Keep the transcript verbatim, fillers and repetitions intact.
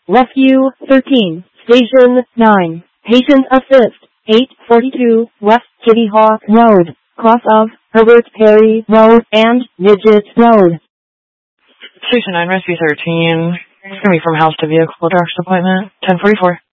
Rescue thirteen, Station nine, Patient Assist, eight forty-two West Kitty Hawk Road, cross of Herbert Perry Road and Midget Road. Station nine, Rescue thirteen. It's going to be from house to vehicle, doctor's appointment, ten forty-four.